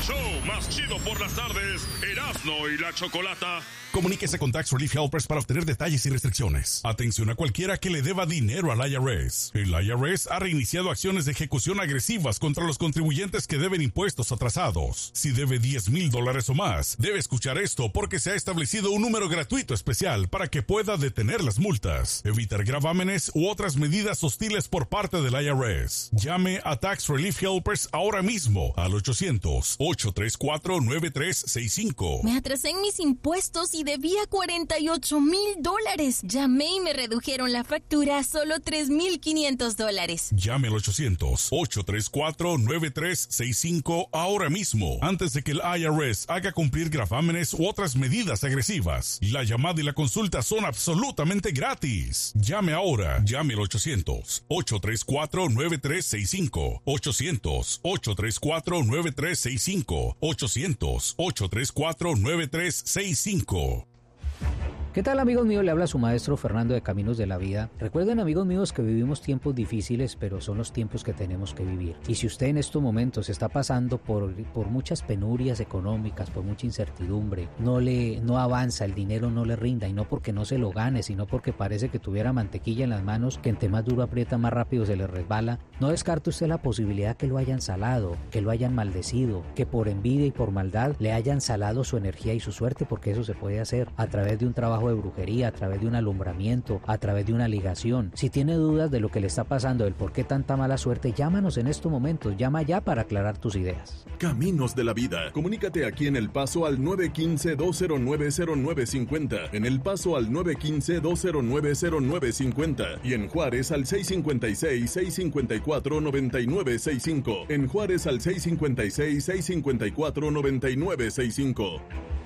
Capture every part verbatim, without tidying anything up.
show más chido por las tardes, Erasmo y la Chocolata. Comuníquese con Tax Relief Helpers para obtener detalles y restricciones. Atención a cualquiera que le deba dinero al I R S. El I R S ha reiniciado acciones de ejecución agresivas contra los contribuyentes que deben impuestos atrasados. Si debe diez mil dólares o más, debe escuchar esto porque se ha establecido un número gratuito especial para que pueda detener las multas, evitar gravámenes u otras medidas hostiles por parte del I R S. Llame a Tax Relief Helpers ahora mismo al ochocientos, ocho tres cuatro, nueve tres seis cinco. Me atrasé en mis impuestos y debía cuarenta y ocho mil dólares. Llamé y me redujeron la factura a solo tres mil quinientos dólares. Llame al ochocientos, ocho tres cuatro, nueve tres seis cinco ahora mismo, antes de que el I R S haga cumplir gravámenes u otras medidas agresivas. La llamada y la consulta son absolutamente gratis. Llame ahora. Llame al ochocientos, ocho tres cuatro, nueve tres seis cinco. ochocientos, ocho tres cuatro, nueve tres seis cinco. ochocientos, ocho tres cuatro, nueve tres seis cinco. ¿Qué tal, amigos míos? Le habla su maestro Fernando de Caminos de la Vida. Recuerden, amigos míos, que vivimos tiempos difíciles, pero son los tiempos que tenemos que vivir. Y si usted en estos momentos está pasando por, por muchas penurias económicas, por mucha incertidumbre, no le no avanza, el dinero no le rinda, y no porque no se lo gane, sino porque parece que tuviera mantequilla en las manos, que entre más duro aprieta, más rápido se le resbala, no descarte usted la posibilidad que lo hayan salado, que lo hayan maldecido, que por envidia y por maldad le hayan salado su energía y su suerte, porque eso se puede hacer a través de un trabajo de brujería, a través de un alumbramiento, a través de una ligación. Si tiene dudas de lo que le está pasando, del por qué tanta mala suerte, llámanos en estos momentos, llama ya para aclarar tus ideas. Caminos de la Vida. Comunícate aquí en El Paso al nueve uno cinco, dos cero nueve, cero nueve cinco cero, en El Paso al nueve uno cinco, dos cero nueve, cero nueve cinco cero y en Juárez al seis cinco seis, seis cinco cuatro, nueve nueve seis cinco. En Juárez al seis cinco seis, seis cinco cuatro, nueve nueve seis cinco.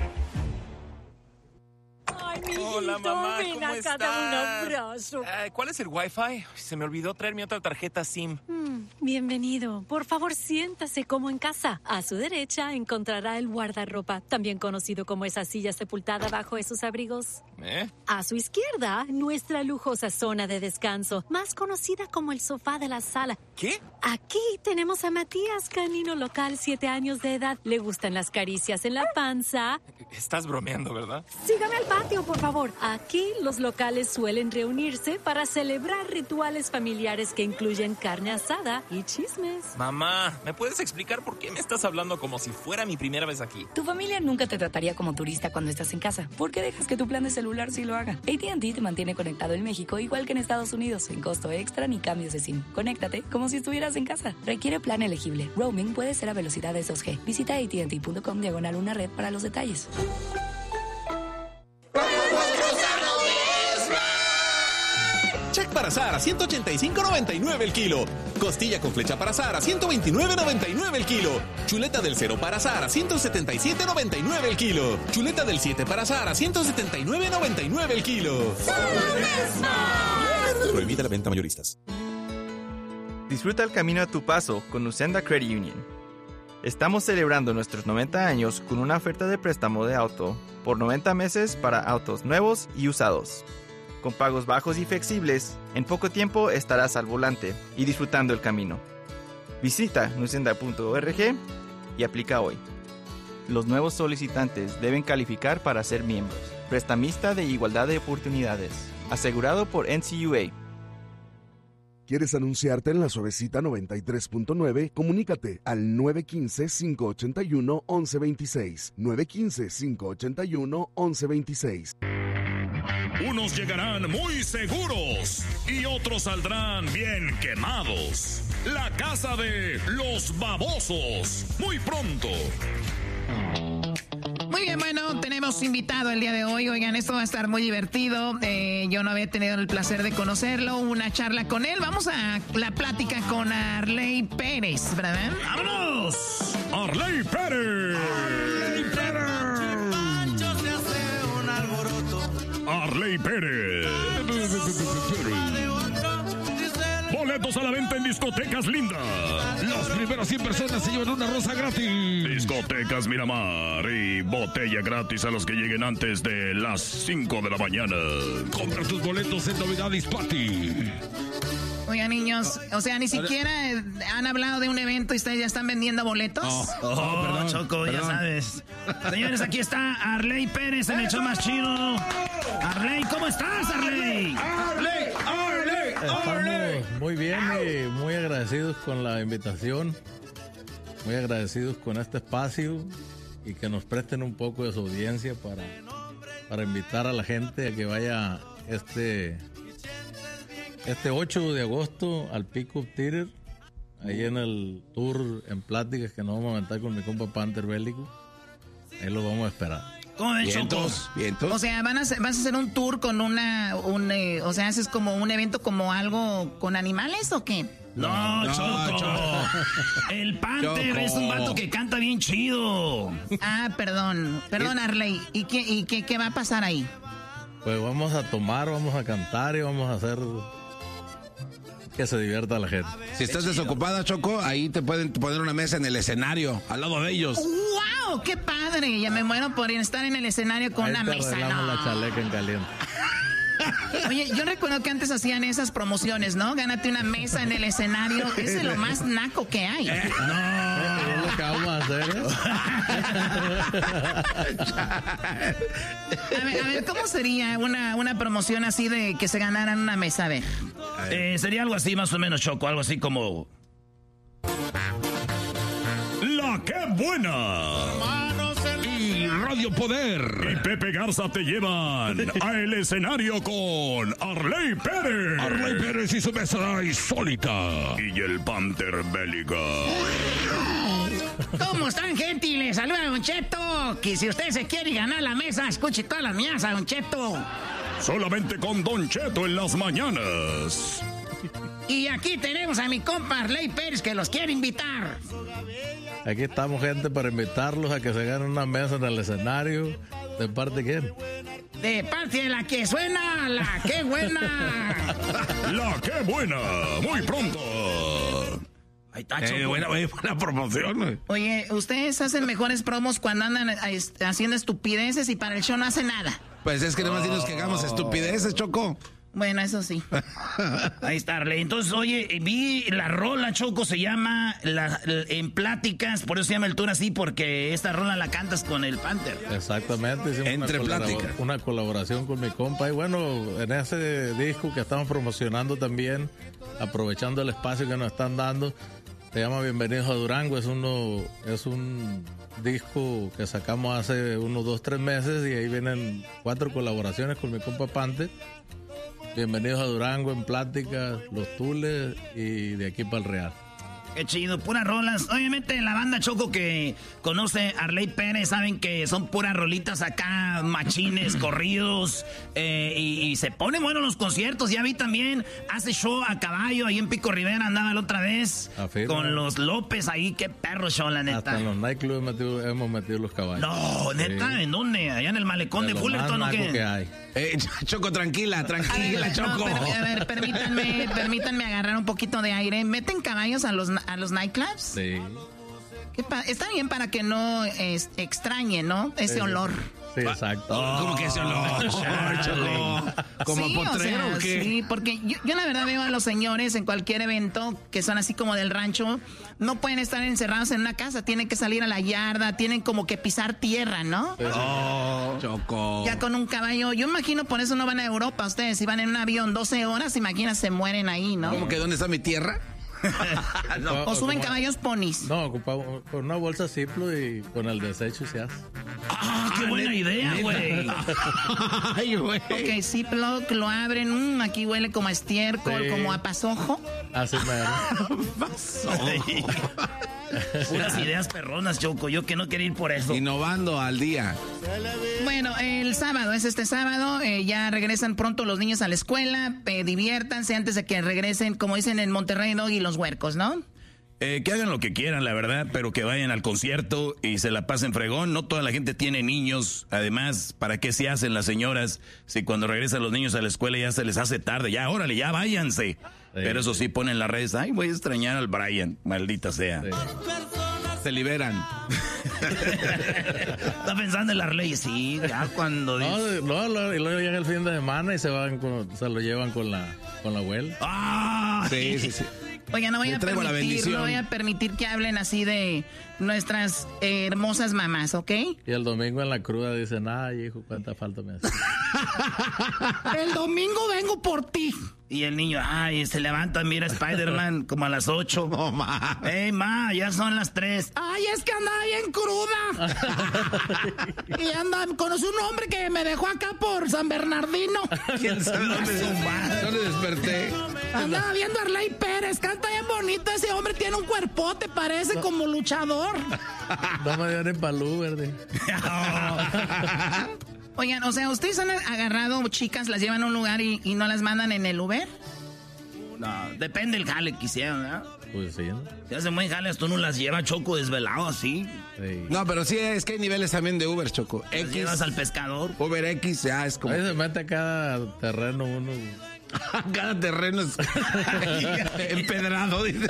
Hola, mamá, ven ¿cómo acá, estás? dame un abrazo. Uh, ¿Cuál es el Wi-Fi? Se me olvidó traer mi otra tarjeta SIM. Mm, bienvenido. Por favor, siéntase como en casa. A su derecha encontrará el guardarropa, también conocido como esa silla sepultada bajo esos abrigos. ¿Eh? A su izquierda, nuestra lujosa zona de descanso, más conocida como el sofá de la sala. ¿Qué? Aquí tenemos a Matías, canino local, siete años de edad. Le gustan las caricias en la panza. Estás bromeando, ¿verdad? Sígame al patio, por favor. Aquí los locales suelen reunirse para celebrar rituales familiares que incluyen carne asada y chismes. Mamá, ¿me puedes explicar por qué me estás hablando como si fuera mi primera vez aquí? Tu familia nunca te trataría como turista cuando estás en casa. ¿Por qué dejas que tu plan de celular sí lo haga? A T and T te mantiene conectado en México igual que en Estados Unidos, sin costo extra ni cambios de SIM. Conéctate como si estuvieras en casa. Requiere plan elegible. Roaming puede ser a velocidades dos G. Visita A T and T punto com diagonal una red para los detalles. Check para asar a ciento ochenta y cinco noventa y nueve el kilo. Costilla con flecha para asar a ciento veintinueve noventa y nueve el kilo. Chuleta del cero para asar a ciento setenta y siete noventa y nueve el kilo. Chuleta del siete para asar a ciento setenta y nueve noventa y nueve el kilo. Prohibida la venta mayoristas. Disfruta el camino a tu paso con Nucenda Credit Union. Estamos celebrando nuestros noventa años con una oferta de préstamo de auto por noventa meses para autos nuevos y usados. Con pagos bajos y flexibles, en poco tiempo estarás al volante y disfrutando el camino. Visita nucenda punto org y aplica hoy. Los nuevos solicitantes deben calificar para ser miembros. Prestamista de igualdad de oportunidades. Asegurado por N C U A. ¿Quieres anunciarte en La Suavecita noventa y tres punto nueve? Comunícate al nueve uno cinco, cinco ocho uno, once veintiséis. nueve uno cinco, cinco ocho uno, once veintiséis. Unos llegarán muy seguros y otros saldrán bien quemados. La casa de los babosos. Muy pronto. Muy bien, bueno, tenemos invitado el día de hoy. Oigan, esto va a estar muy divertido. Eh, yo no había tenido el placer de conocerlo, una charla con él. Vamos a la plática con Arley Pérez, ¿verdad? ¡Vámonos! ¡Arley Pérez! ¡Arley Pérez! Arley Pérez. Boletos a la venta en Discotecas Linda. Las primeras cien personas se llevan una rosa gratis. Discotecas Miramar y botella gratis a los que lleguen antes de las cinco de la mañana. Compra tus boletos en Novedades Party. Oigan, niños, o sea, ni siquiera han hablado de un evento y ustedes ya están vendiendo boletos. Oh, oh, oh perdón, Choco, perdón. Ya sabes. Señores, aquí está Arley Pérez en el show más chido. Arley, ¿cómo estás, Arley? Arley, Arley, Arley. Estamos muy bien y muy agradecidos con la invitación. Muy agradecidos con este espacio y que nos presten un poco de su audiencia para, para invitar a la gente a que vaya este... Este ocho de agosto al Pickup Theater, ahí en el tour en pláticas que nos vamos a aventar con mi compa Panther Bélico. Ahí lo vamos a esperar. ¿Cómo ves, vientos, vientos. O sea, van a hacer, vas a hacer un tour con una, un, eh, o sea, haces como un evento como algo con animales o qué? No, no Choco. Choco. El Panther Choco. Es un vato que canta bien chido. Ah, perdón, perdón Arley. ¿Y qué, y qué, qué va a pasar ahí? Pues vamos a tomar, vamos a cantar y vamos a hacer que se divierta la gente. Si estás desocupada, Choco, ahí te pueden poner una mesa en el escenario, al lado de ellos. ¡Wow! ¡Qué padre! Ya me muero por estar en el escenario con ahí una te mesa. No. La chaleca en caliente. Oye, yo recuerdo que antes hacían esas promociones, ¿no? Gánate una mesa en el escenario. Ese es lo más naco que hay. No, es lo que vamos a hacer. A ver, a ver, ¿cómo sería una, una promoción así de que se ganaran una mesa? A ver. Eh, sería algo así más o menos, Choco, algo así como... ¡La qué buena! Y Radio Poder y Pepe Garza te llevan al escenario con Arley Pérez. Arley Pérez y su mesa insólita. Y el Panther Bélico. ¿Cómo están, gente? Y les saluda Don Cheto. Que si usted se quiere ganar la mesa, escuche todas las mías a Don Cheto. Solamente con Don Cheto en las mañanas. Y aquí tenemos a mi compa Arley Pérez que los quiere invitar. Aquí estamos, gente, para invitarlos a que se ganen una mesa en el escenario. ¿De parte de quién? De parte de la que suena, la que buena. La que buena, muy pronto. Ahí está, eh, buena, buena promoción. Oye, ustedes hacen mejores promos cuando andan haciendo estupideces y para el show no hacen nada. Pues es que nomás dinos que hagamos estupideces, Choco. Bueno, eso sí. Ahí está, Arley. Entonces, oye, vi la rola, Choco, se llama la, la, En Pláticas, por eso se llama el tour así, porque esta rola la cantas con el Panther. Exactamente. Entre una Pláticas. Una colaboración con mi compa. Y bueno, en ese disco que estamos promocionando también, aprovechando el espacio que nos están dando, se llama Bienvenidos a Durango. Es uno, es un disco que sacamos hace unos dos, tres meses y ahí vienen cuatro colaboraciones con mi compa Panther. Bienvenidos a Durango, En Pláticas, Los Tules y De Aquí para el Real. Qué chido, puras rolas. Obviamente la banda, Choco, que conoce a Arley Pérez, saben que son puras rolitas acá, machines, corridos, eh, y, y se ponen buenos los conciertos. Ya vi también, hace show a caballo, ahí en Pico Rivera andaba la otra vez, Afirma. Con los López ahí, qué perro show, la neta. Hasta en los nightclubs hemos metido, hemos metido los caballos. No, neta, sí. ¿En dónde? ¿Allá en el malecón de, de Fullerton o qué? Que hay. Eh, Choco, tranquila, tranquila, ver, Choco. No, pero, a ver, permítanme, permítanme agarrar un poquito de aire. ¿Meten caballos a los, a los nightclubs? Sí. ¿Qué pa- está bien para que no es, extrañe, ¿no? Ese sí, olor. Sí, exacto. Oh, ¿cómo que ese olor? Choco. ¿Como sí, potrero o sea, o qué? Sí, porque yo, yo la verdad veo a los señores en cualquier evento que son así como del rancho, no pueden estar encerrados en una casa, tienen que salir a la yarda, tienen como que pisar tierra, ¿no? Oh, Choco. Ya con un caballo, yo imagino por eso no van a Europa ustedes, si van en un avión doce horas, imagina se mueren ahí, ¿no? ¿Cómo que dónde está mi tierra? no. O suben caballos ponis. No, ocupamos con una bolsa Ziplo y con el desecho se hace. ¡Ah, qué buena idea, güey! Ay, güey. Ok, Ziplo, lo abren, mmm, aquí huele como a estiércol, sí. Como a pasojo. Así mero. Pasojo. Puras ideas perronas, Choco, yo que no quería ir por eso. Innovando al día. Bueno, el sábado, es este sábado, eh, ya regresan pronto los niños a la escuela, eh, diviértanse antes de que regresen, como dicen en Monterrey, ¿no? Y los huercos, ¿no? Eh, que hagan lo que quieran, la verdad, pero que vayan al concierto y se la pasen fregón. No toda la gente tiene niños. Además, ¿para qué se hacen las señoras si cuando regresan los niños a la escuela ya se les hace tarde? Ya, órale, ya váyanse. Sí, pero eso sí, ponen las redes. Ay, voy a extrañar al Brian, maldita sea. Sí. Se liberan. Está pensando en la ley, sí, ya cuando... No, no, no, y luego llega el fin de semana y se van con, se lo llevan con la, con la abuela. ¡Ah! Sí, sí, sí. Oiga, no voy, a traigo la permitir, bendición. no voy a permitir que hablen así de nuestras eh, hermosas mamás, ¿ok? Y el domingo en la cruda dicen, ay, hijo, cuánta falta me hace. El domingo vengo por ti. Y el niño, ay, se levanta, mira Spider-Man como a las ocho. No, ma. Ey, ma, ya son las tres. Ay, es que andaba bien cruda. Y anda, conocí un hombre que me dejó acá por San Bernardino. ¿Quién sabe dónde es su madre? No le desperté. Andaba viendo a Arley Pérez, canta bien bonito. Ese hombre tiene un cuerpote, parece no. como luchador. No me dio ni palú, verde. Oigan, o sea, ¿ustedes han agarrado chicas, las llevan a un lugar y, y no las mandan en el Uber? No, depende del jale que hicieron, ¿no? Pues sí, ¿no? Si hacen buen jale, tú no las llevas, Choco, desvelado así. Sí. No, pero sí, es que hay niveles también de Uber, Choco. Las X, llevas al pescador. Uber X, ya es como... Ahí se mete a cada terreno uno. Cada terreno es empedrado, dice.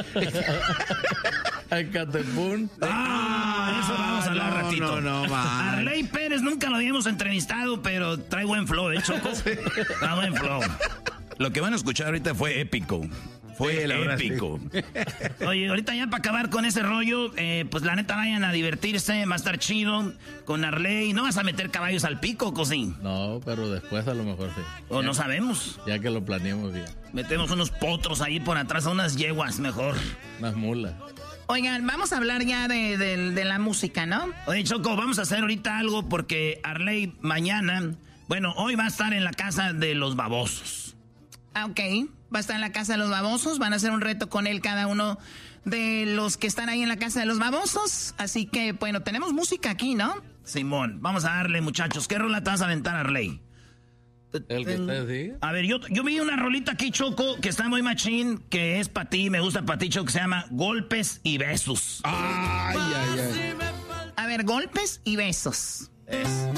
En Catepún. Ah, eso vamos a hablar no, ratito. No, no, man. Arley Pérez nunca lo habíamos entrevistado, pero trae buen flow, ¿eh, Choco? Trae buen flow. Lo que van a escuchar ahorita fue épico. Fue sí, la épico. Sí. Oye, ahorita ya para acabar con ese rollo, eh, pues la neta vayan a divertirse, va a estar chido con Arley. ¿No vas a meter caballos al pico, Cosín? No, pero después a lo mejor sí. O ya, no sabemos. Ya que lo planeamos bien. Metemos unos potros ahí por atrás, unas yeguas mejor. Unas mulas. Oigan, vamos a hablar ya de, de, de la música, ¿no? Oye, Choco, vamos a hacer ahorita algo porque Arley mañana, bueno, hoy va a estar en la casa de los babosos. Ah, ok. Va a estar en la casa de los babosos. Van a hacer un reto con él cada uno de los que están ahí en la casa de los babosos. Así que, bueno, tenemos música aquí, ¿no? Simón, vamos a darle, muchachos. ¿Qué rola te vas a aventar, Arley? El que usted sigue. A ver, yo, yo vi una rolita aquí, Choco, que está muy machín, que es para ti, me gusta para ti, Choco, que se llama Golpes y Besos. Ay, ay, ay. A ver, golpes y besos. Es.